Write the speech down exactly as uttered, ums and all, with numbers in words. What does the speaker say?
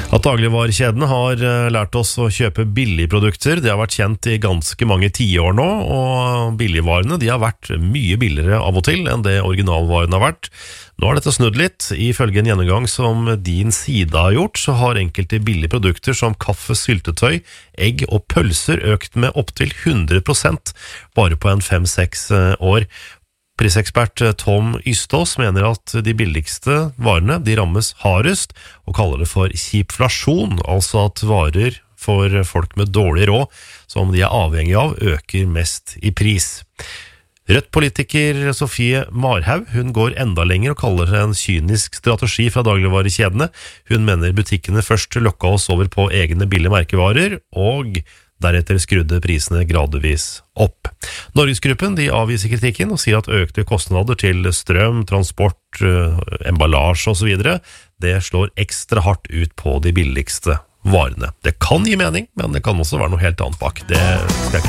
At dagligvarekjedene har lært oss å kjøpe billigprodukter, det har vært kjent i ganske mange tiår nå, og billigvarene de har vært mye billigere av og til enn det originalvarene har vært. Nå har dette snudd litt. Ifølge en gjennomgang som Din Side har gjort, så har enkelte billige produkter som kaffe, syltetøy, egg og pølser økt med opptil hundre prosent bare på en fem seks år. Prisekspert Tom Ystås mener at de billigste varene de rammes hardest, og kaller det for kjipflasjon, altså at varer for folk med dårlig råd, som de er avhengig av, øker mest i pris. Rødt-politiker Sofie Marhaug, hun går enda lenger og kaller det en kynisk strategi fra dagligvarekjedene. Hun mener butikkene først lokka oss over på egne billige merkevarer, og deretter skrudde prisene gradvis opp. Norgesgruppen de avviser kritikken og sier at økte kostnader til strøm, transport, emballasje og så videre, det slår ekstra hardt ut på de billigste varene. Det kan gi mening, men det kan også være noe helt annet bak. Det skal jeg ikke